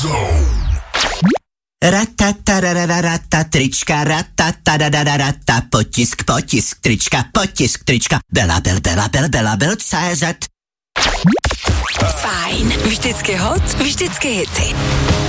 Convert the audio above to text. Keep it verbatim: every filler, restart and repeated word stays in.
Ratatarararata, trička, ratatarararata, potisk, potisk, trička, potisk, trička, Belabel, Belabel, Belabel, C Z. Fajn, vždycky hot, vždycky hity.